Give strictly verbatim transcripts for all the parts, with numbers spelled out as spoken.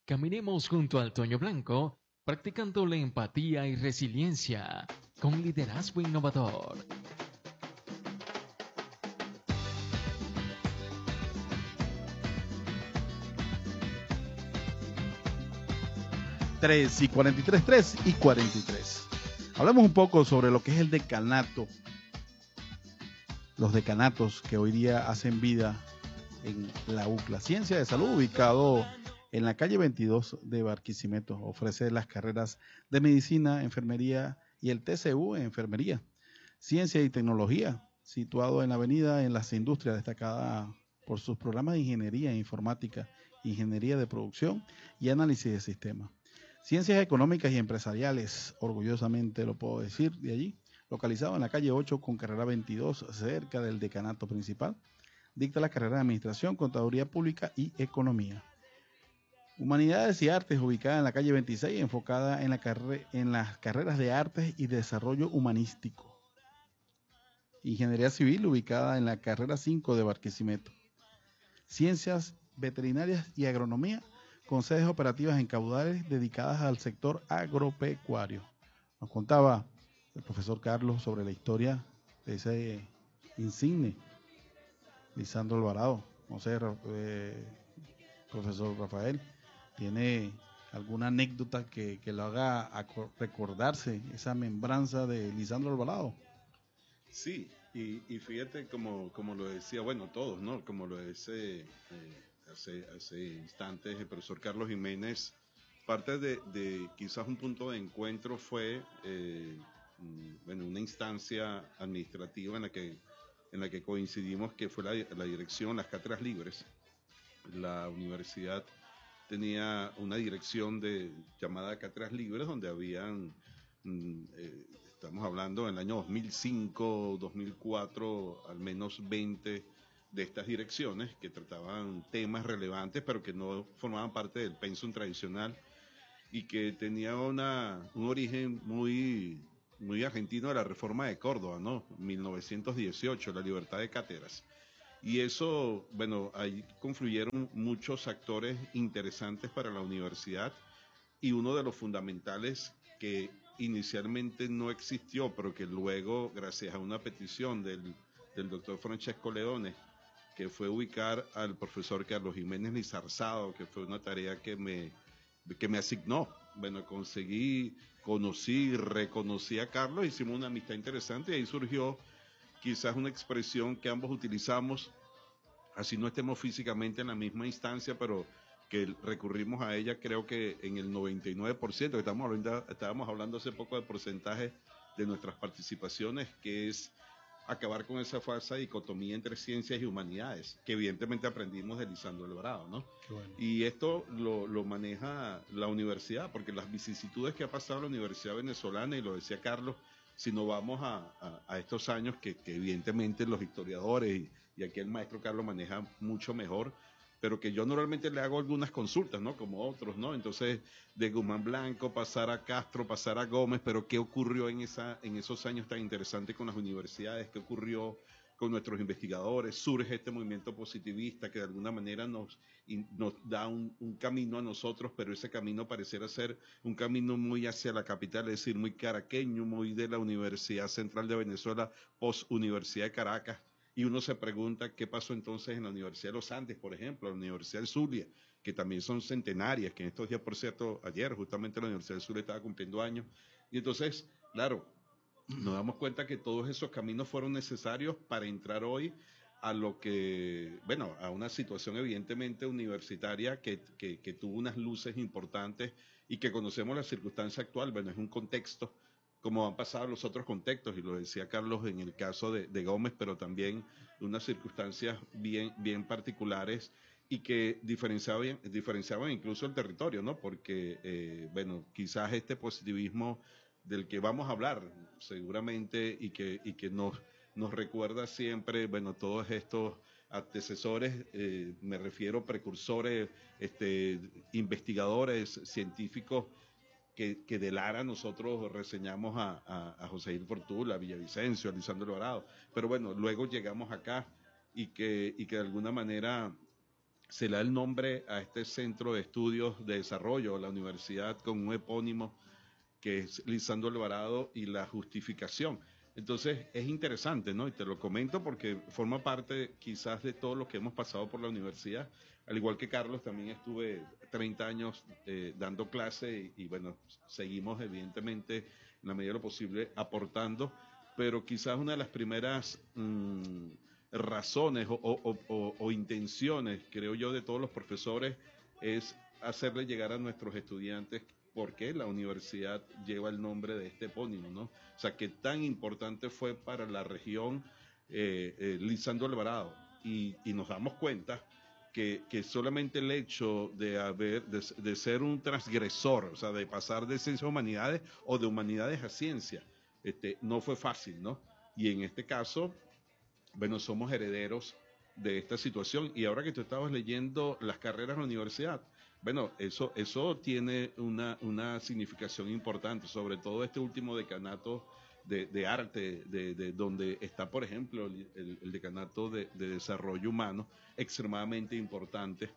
Caminemos junto al Toño Blanco, practicando la empatía y resiliencia con liderazgo innovador. tres y cuarenta y tres, tres y cuarenta y tres. Hablamos un poco sobre lo que es el decanato, los decanatos que hoy día hacen vida en la U C L A, Ciencia de Salud, ubicado en la calle veintidós de Barquisimeto. Ofrece las carreras de Medicina, Enfermería y el T C U en Enfermería. Ciencia y Tecnología, situado en la avenida en las Industrias, destacada por sus programas de Ingeniería Informática, Ingeniería de Producción y Análisis de Sistemas. Ciencias Económicas y Empresariales, orgullosamente lo puedo decir, de allí, localizado en la calle ocho con carrera veintidós, cerca del decanato principal. Dicta la carrera de Administración, Contaduría Pública y Economía. Humanidades y Artes, ubicada en la calle veintiséis, enfocada en, la carre en las carreras de Artes y Desarrollo Humanístico. Ingeniería Civil, ubicada en la carrera cinco de Barquisimeto. Ciencias Veterinarias y Agronomía, con sedes operativas en caudales dedicadas al sector agropecuario. Nos contaba el profesor Carlos sobre la historia de ese insigne Lisandro Alvarado. No sé, eh, profesor Rafael, ¿tiene alguna anécdota que, que lo haga recordarse esa membranza de Lisandro Alvarado? Sí, y, y fíjate como, como lo decía, bueno, todos, ¿no? Como lo decía eh, hace, hace instantes el profesor Carlos Jiménez, parte de, de quizás un punto de encuentro fue, eh, bueno, una instancia administrativa en la que, en la que coincidimos, que fue la, la dirección, las cátedras libres. La universidad tenía una dirección de llamada Cátedras Libres, donde habían, eh, estamos hablando en el año dos mil cinco, dos mil cuatro, al menos veinte de estas direcciones que trataban temas relevantes, pero que no formaban parte del pensum tradicional y que tenía una, un origen muy, muy argentino de la Reforma de Córdoba, ¿no? mil novecientos dieciocho, la libertad de cátedras. Y eso, bueno, ahí confluyeron muchos actores interesantes para la universidad y uno de los fundamentales que inicialmente no existió, pero que luego, gracias a una petición del, del doctor Francesco Leone, que fue ubicar al profesor Carlos Jiménez Lizarzado, que fue una tarea que me, que me asignó. Bueno, conseguí, conocí, reconocí a Carlos, hicimos una amistad interesante y ahí surgió quizás una expresión que ambos utilizamos, así no estemos físicamente en la misma instancia, pero que recurrimos a ella creo que en el noventa y nueve por ciento, que estamos hablando, estábamos hablando hace poco del porcentaje de nuestras participaciones, que es acabar con esa falsa dicotomía entre ciencias y humanidades, que evidentemente aprendimos de Lisandro Alvarado, ¿no? Bueno. Y esto lo, lo maneja la universidad, porque las vicisitudes que ha pasado la universidad venezolana, y lo decía Carlos, si no vamos a, a, a estos años que, que evidentemente los historiadores y, y aquí el maestro Carlos maneja mucho mejor, pero que yo normalmente le hago algunas consultas, ¿no? Como otros, ¿no? Entonces, de Guzmán Blanco, pasar a Castro, pasar a Gómez, pero ¿qué ocurrió en, esa, en esos años tan interesantes con las universidades? ¿Qué ocurrió con nuestros investigadores? Surge este movimiento positivista que de alguna manera nos, nos da un, un camino a nosotros, pero ese camino pareciera ser un camino muy hacia la capital, es decir, muy caraqueño, muy de la Universidad Central de Venezuela, post-Universidad de Caracas. Y uno se pregunta qué pasó entonces en la Universidad de los Andes, por ejemplo, la Universidad de Zulia, que también son centenarias, que en estos días, por cierto, ayer justamente la Universidad de Zulia estaba cumpliendo años. Y entonces, claro, nos damos cuenta que todos esos caminos fueron necesarios para entrar hoy a lo que, bueno, a una situación evidentemente universitaria que, que, que tuvo unas luces importantes y que conocemos la circunstancia actual. Bueno, es un contexto como han pasado los otros contextos, y lo decía Carlos en el caso de, de Gómez, pero también unas circunstancias bien, bien particulares y que diferenciaban, diferenciaban incluso el territorio, ¿no? Porque, eh, bueno, quizás este positivismo del que vamos a hablar seguramente y que, y que nos, nos recuerda siempre, bueno, todos estos antecesores, eh, me refiero precursores, este, investigadores, científicos, que, que de Lara nosotros reseñamos a, a, a José Gil Fortuna, a Villavicencio, a Lisandro Alvarado, pero bueno, luego llegamos acá y que, y que de alguna manera se le da el nombre a este centro de estudios de desarrollo, la universidad con un epónimo que es Lisandro Alvarado, y la justificación. Entonces es interesante, ¿no? Y te lo comento porque forma parte quizás de todo lo que hemos pasado por la universidad. Al igual que Carlos, también estuve treinta años eh, dando clase y, y bueno, seguimos evidentemente en la medida de lo posible aportando, pero quizás una de las primeras mmm, razones o, o, o, o intenciones, creo yo, de todos los profesores es hacerle llegar a nuestros estudiantes por qué la universidad lleva el nombre de este epónimo, ¿no? O sea, que tan importante fue para la región eh, eh, Lisandro Alvarado. Y, y nos damos cuenta que, que solamente el hecho de, haber, de, de ser un transgresor, o sea, de pasar de ciencias a humanidades o de humanidades a ciencia, este, no fue fácil, ¿no? Y en este caso, bueno, somos herederos de esta situación. Y ahora que tú estabas leyendo las carreras en la universidad, bueno, eso, eso tiene una, una significación importante, sobre todo este último decanato de, de arte, de, de donde está, por ejemplo, el, el decanato de, de desarrollo humano, extremadamente importante,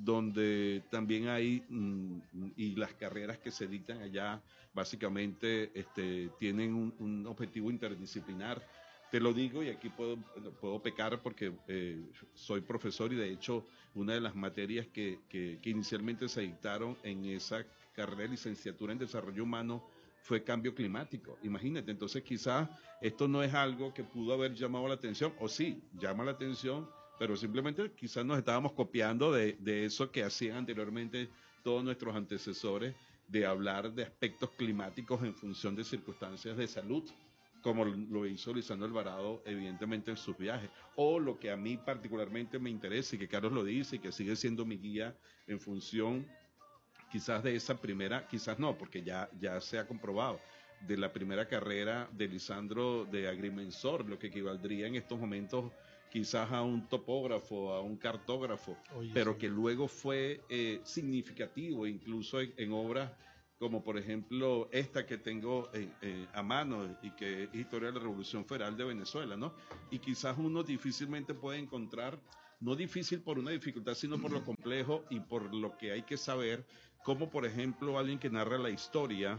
donde también hay, mmm, y las carreras que se dictan allá, básicamente este, tienen un, un objetivo interdisciplinar. Te lo digo y aquí puedo, puedo pecar porque eh, soy profesor y de hecho una de las materias que, que, que inicialmente se dictaron en esa carrera de licenciatura en desarrollo humano fue cambio climático. Imagínate, entonces quizás esto no es algo que pudo haber llamado la atención, o sí, llama la atención, pero simplemente quizás nos estábamos copiando de, de eso que hacían anteriormente todos nuestros antecesores, de hablar de aspectos climáticos en función de circunstancias de salud, como lo hizo Lisandro Alvarado evidentemente en sus viajes, o lo que a mí particularmente me interesa y que Carlos lo dice y que sigue siendo mi guía en función quizás de esa primera, quizás no, porque ya, ya se ha comprobado, de la primera carrera de Lisandro de agrimensor, lo que equivaldría en estos momentos quizás a un topógrafo, a un cartógrafo, Oye, pero sí. que luego fue eh, significativo incluso en, en obras como por ejemplo esta que tengo eh, eh, a mano y que es Historia de la Revolución Federal de Venezuela, ¿no? Y quizás uno difícilmente puede encontrar, no difícil por una dificultad, sino por lo complejo y por lo que hay que saber, como por ejemplo alguien que narra la historia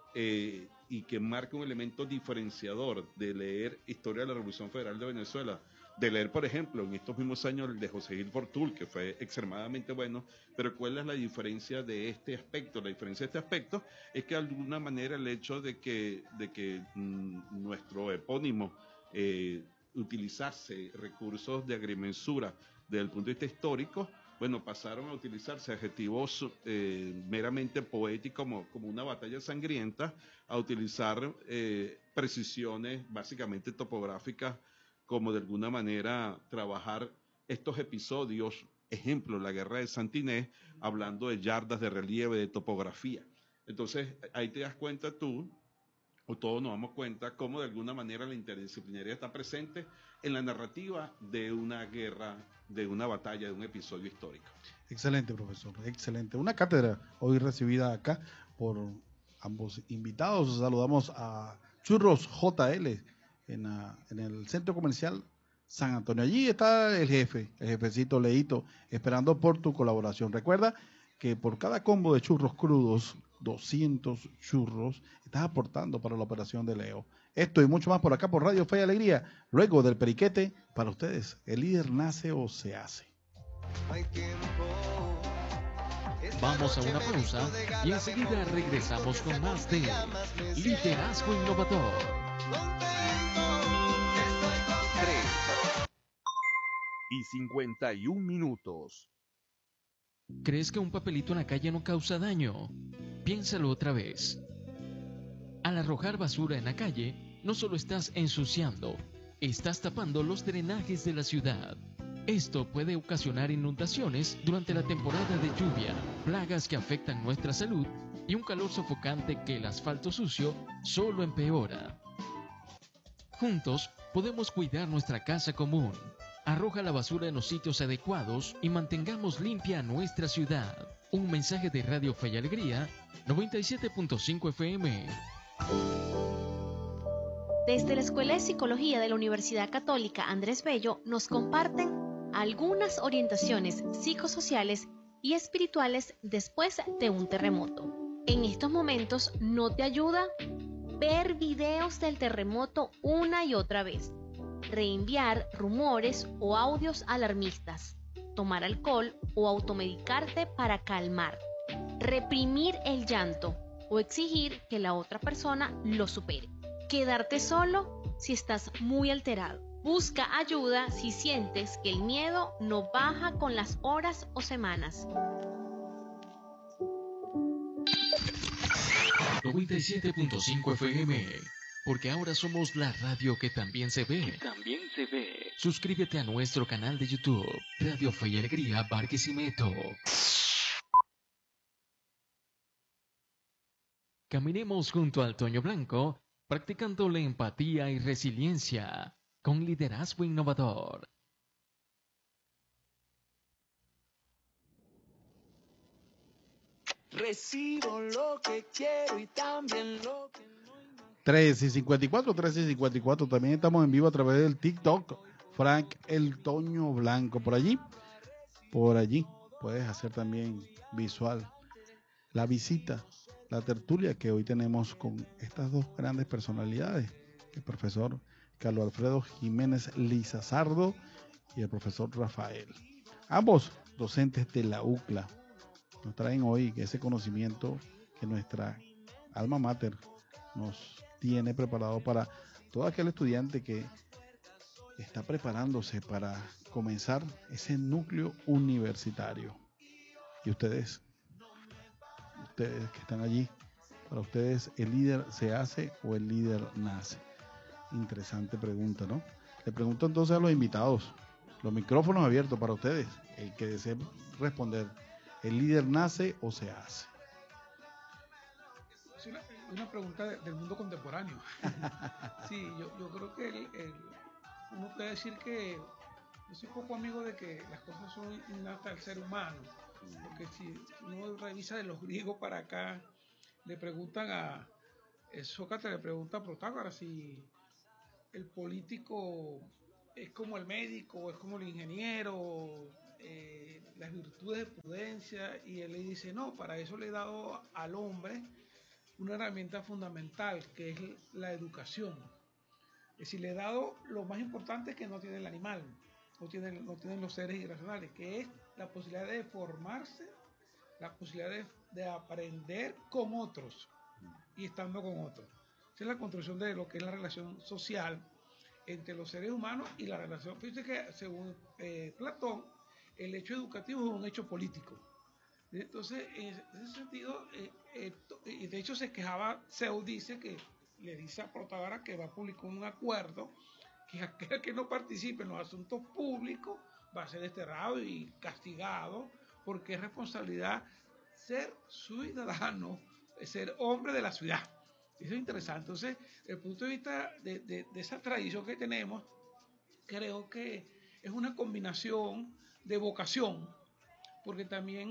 eh, y que marca un elemento diferenciador de leer Historia de la Revolución Federal de Venezuela, de leer, por ejemplo, en estos mismos años el de José Gil Fortul, que fue extremadamente bueno, pero ¿cuál es la diferencia de este aspecto? La diferencia de este aspecto es que de alguna manera el hecho de que, de que mmm, nuestro epónimo eh, utilizase recursos de agrimensura desde el punto de vista histórico, bueno, pasaron a utilizarse adjetivos eh, meramente poéticos como, como una batalla sangrienta, a utilizar eh, precisiones básicamente topográficas, como de alguna manera trabajar estos episodios, ejemplo, la guerra de Santinés, hablando de yardas de relieve, de topografía. Entonces, ahí te das cuenta tú, o todos nos damos cuenta, cómo de alguna manera la interdisciplinaridad está presente en la narrativa de una guerra, de una batalla, de un episodio histórico. Excelente, profesor, excelente. Una cátedra hoy recibida acá por ambos invitados. Saludamos a Churros J L, En, a, en el centro comercial San Antonio. Allí está el jefe, el jefecito Leito, esperando por tu colaboración. Recuerda que por cada combo de churros crudos, doscientos churros, estás aportando para la operación de Leo. Esto y mucho más por acá por Radio Fe y Alegría. Luego del periquete, para ustedes, el líder nace o se hace. Vamos a una pausa y enseguida regresamos con más de Liderazgo Innovador. Y cincuenta y un minutos. ¿Crees que un papelito en la calle no causa daño? Piénsalo otra vez. Al arrojar basura en la calle, no solo estás ensuciando, estás tapando los drenajes de la ciudad. Esto puede ocasionar inundaciones durante la temporada de lluvia, plagas que afectan nuestra salud y un calor sofocante que el asfalto sucio solo empeora. Juntos podemos cuidar nuestra casa común. Arroja la basura en los sitios adecuados y mantengamos limpia nuestra ciudad. Un mensaje de Radio Fe y Alegría, noventa y siete punto cinco F M. Desde la Escuela de Psicología de la Universidad Católica Andrés Bello nos comparten algunas orientaciones psicosociales y espirituales después de un terremoto. En estos momentos no te ayuda ver videos del terremoto una y otra vez, reenviar rumores o audios alarmistas, tomar alcohol o automedicarte para calmar, reprimir el llanto o exigir que la otra persona lo supere. Quedarte solo si estás muy alterado. Busca ayuda si sientes que el miedo no baja con las horas o semanas. noventa y siete punto cinco F M, porque ahora somos la radio que también se ve. También se ve. Suscríbete a nuestro canal de YouTube, Radio Fe y Alegría Barquisimeto. Caminemos junto al Toño Blanco, practicando la empatía y resiliencia, con liderazgo innovador. Recibo lo que quiero y también lo que no imagino. tres y cincuenta y cuatro, tres y cincuenta y cuatro. También estamos en vivo a través del TikTok. Frank el Toño Blanco. Por allí, por allí puedes hacer también visual la visita, la tertulia que hoy tenemos con estas dos grandes personalidades, el profesor Carlos Alfredo Jiménez Lizazardo y el profesor Rafael. Ambos docentes de la U C L A. Nos traen hoy ese conocimiento que nuestra alma mater nos tiene preparado para todo aquel estudiante que está preparándose para comenzar ese núcleo universitario. Y ustedes, ustedes que están allí, para ustedes, ¿el líder se hace o el líder nace? Interesante pregunta, ¿no? Le pregunto entonces a los invitados, los micrófonos abiertos para ustedes, el que desee responder. ¿El líder nace o se hace? Es una, una pregunta de, del mundo contemporáneo. Sí, yo, yo creo que el, el, uno puede decir que yo soy poco amigo de que las cosas son innatas al ser humano, porque si uno revisa de los griegos para acá, le preguntan a eh, Sócrates, le pregunta a Protágoras si el político es como el médico, es como el ingeniero, eh, las virtudes de prudencia, y él le dice no, para eso le he dado al hombre una herramienta fundamental que es la educación. Es decir, le he dado lo más importante que no tiene el animal, no tienen, no tienen los seres irracionales, que es la posibilidad de formarse, la posibilidad de, de aprender con otros y estando con otros. Esa es la construcción de lo que es la relación social entre los seres humanos y la relación. Fíjense que según eh, Platón, el hecho educativo es un hecho político. Entonces, en ese sentido, eh, eh, y de hecho se quejaba, Zeus dice que le dice a Protágoras que va a publicar un acuerdo que aquel que no participe en los asuntos públicos va a ser desterrado y castigado, porque es responsabilidad ser ciudadano, ser hombre de la ciudad. Eso es interesante. Entonces, desde el punto de vista de, de, de esa tradición que tenemos, creo que es una combinación de vocación, porque también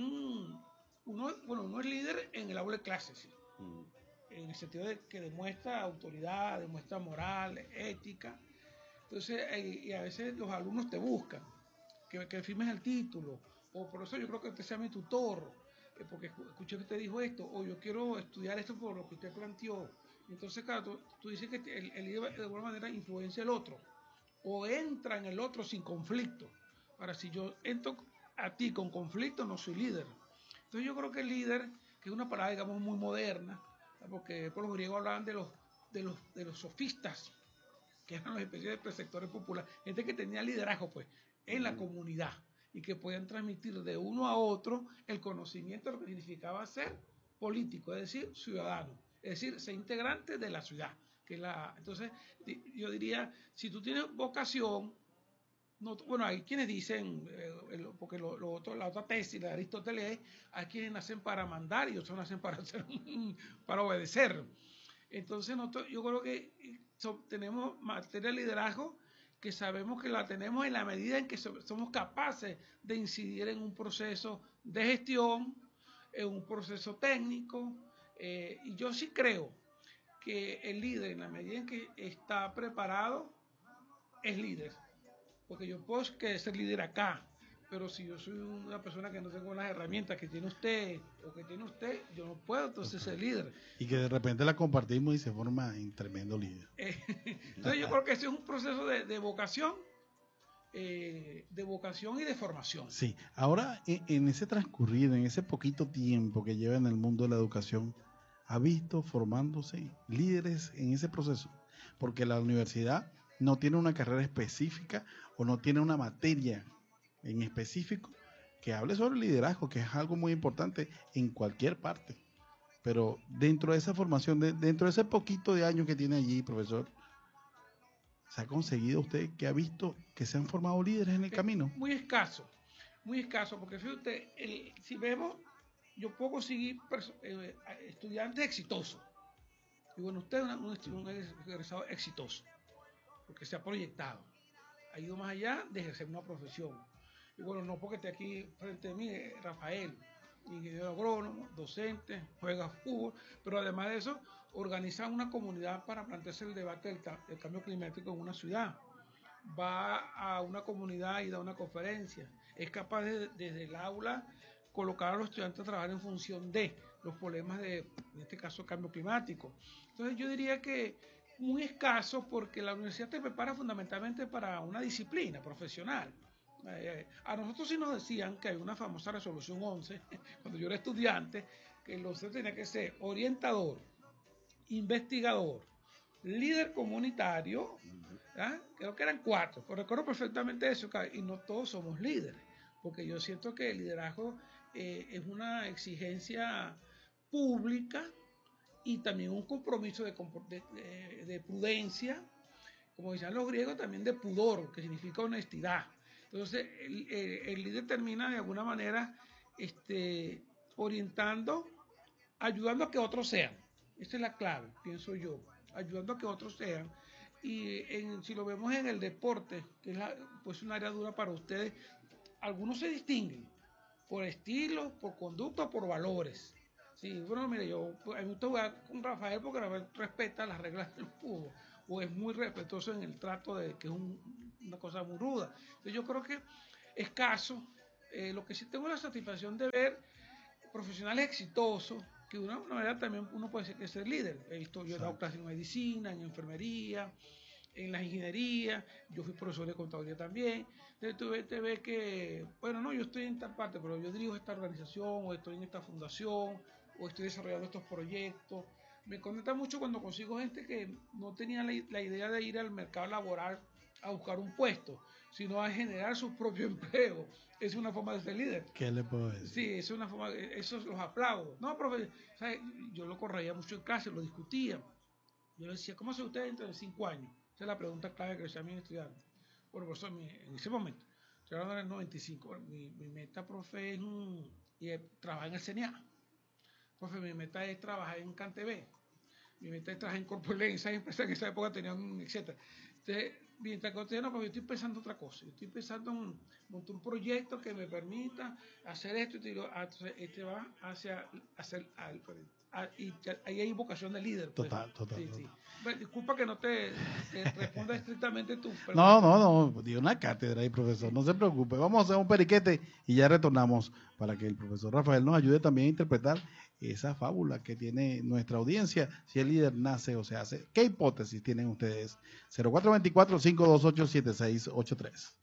uno, bueno, uno es líder en el aula de clases, ¿sí? Mm. En el sentido de que demuestra autoridad, demuestra moral, ética. Entonces, eh, y a veces los alumnos te buscan, que, que firmes el título, o por eso yo creo que usted sea mi tutor, eh, porque escuché que usted dijo esto, o yo quiero estudiar esto por lo que usted planteó. Entonces, claro, tú, tú dices que el, el líder de alguna manera influencia al otro, o entra en el otro sin conflicto. Ahora, si yo entro a ti con conflicto, no soy líder. Entonces yo creo que el líder, que es una palabra, digamos, muy moderna, porque por los griegos hablaban de los, de los, de los sofistas, que eran los especies de preceptores populares, gente que tenía liderazgo, pues, en la comunidad, y que podían transmitir de uno a otro el conocimiento de lo que significaba ser político, es decir, ciudadano, es decir, ser integrante de la ciudad. Que la, entonces, yo diría, si tú tienes vocación, no, bueno, hay quienes dicen, eh, porque lo, lo otro, la otra tesis de Aristóteles, hay quienes nacen para mandar y otros nacen para, hacer, para obedecer. Entonces, nosotros, yo creo que so, tenemos materia de liderazgo que sabemos que la tenemos en la medida en que so, somos capaces de incidir en un proceso de gestión, en un proceso técnico, eh, y yo sí creo que el líder, en la medida en que está preparado, es líder. porque yo puedo que ser líder acá, pero si yo soy una persona que no tengo las herramientas que tiene usted o que tiene usted, yo no puedo entonces ser líder. Y que de repente la compartimos y se forma en tremendo líder. Eh, entonces yo creo que ese es un proceso de, de vocación, eh, de vocación y de formación. Sí, ahora en, en ese transcurrido, en ese poquito tiempo que lleva en el mundo de la educación, ¿ha visto formándose líderes en ese proceso? Porque la universidad no tiene una carrera específica o no tiene una materia en específico que hable sobre liderazgo, que es algo muy importante en cualquier parte. Pero dentro de esa formación, de, dentro de ese poquito de años que tiene allí, profesor, ¿se ha conseguido usted que ha visto que se han formado líderes en el camino? Muy escaso, muy escaso, porque fíjate, el, si vemos, yo puedo conseguir eh, estudiantes exitosos. Y bueno, usted es un, un egresado exitoso, porque se ha proyectado, ha ido más allá de ejercer una profesión. Y bueno, no porque esté aquí frente a mí, Rafael, ingeniero agrónomo, docente, juega fútbol, pero además de eso, organiza una comunidad para plantearse el debate del, del cambio climático en una ciudad. Va a una comunidad y da una conferencia. Es capaz de, desde el aula colocar a los estudiantes a trabajar en función de los problemas de, en este caso, cambio climático. Entonces yo diría que muy escaso, porque la universidad te prepara fundamentalmente para una disciplina profesional. Eh, a nosotros sí nos decían que hay una famosa resolución once, cuando yo era estudiante, que el docente tenía que ser orientador, investigador, líder comunitario, ¿ah? Creo que eran cuatro, pero recuerdo perfectamente eso, y no todos somos líderes, porque yo siento que el liderazgo eh, es una exigencia pública y también un compromiso de, de, de, de prudencia, como decían los griegos, también de pudor, que significa honestidad. Entonces, el, el, el líder termina de alguna manera este, orientando, ayudando a que otros sean. Esa es la clave, pienso yo, ayudando a que otros sean. Y en, si lo vemos en el deporte, que es la, pues un área dura para ustedes, algunos se distinguen por estilo, por conducta, por valores. Sí, bueno, mire, yo a mí me gusta jugar con Rafael porque Rafael respeta las reglas del fútbol, o es muy respetuoso en el trato de que es un, una cosa muy ruda. Entonces yo creo que escaso, eh, lo que sí tengo la satisfacción de ver profesionales exitosos, que de una manera también uno puede ser, ser líder. He visto, yo he dado clases en medicina, en enfermería, en la ingeniería, yo fui profesor de contabilidad también. Entonces tú ves, te ves que, bueno, no, yo estoy en tal parte, pero yo dirijo esta organización, o estoy en esta fundación, o estoy desarrollando estos proyectos. Me conecta mucho cuando consigo gente que no tenía la, la idea de ir al mercado laboral a buscar un puesto, sino a generar su propio empleo. Es una forma de ser líder. ¿Qué le puedo decir? Sí, es una forma, eso los aplaudo. No, profe, ¿sabe? Yo lo corregía mucho en clase, lo discutía. Yo le decía, ¿cómo hace usted dentro de cinco años? Esa es la pregunta clave que le hacía a mis estudiantes. Bueno, profesor, en ese momento, estoy hablando del noventa y cinco, mi, mi meta, profe, es, un, es trabajar en el C N A. Profe, mi meta es trabajar en CanTV. Mi meta es trabajar en Corpoelec, esas empresas que en esa época tenían, etcétera. Entonces, mientras que usted no, porque yo estoy pensando otra cosa. Yo estoy pensando en montar un proyecto que me permita hacer esto. Y te digo, entonces, este va hacia hacer al, a, y ahí hay vocación de líder. Pues. Total, total. Sí, total. sí. Bueno, disculpa que no te, te responda estrictamente tú. No, no, no, dio una cátedra ahí, profesor, no se preocupe. Vamos a hacer un periquete y ya retornamos para que el profesor Rafael nos ayude también a interpretar esa fábula que tiene nuestra audiencia, si el líder nace o se hace. ¿Qué hipótesis tienen ustedes? cero cuatro dos cuatro, cinco dos ocho, siete seis ocho tres.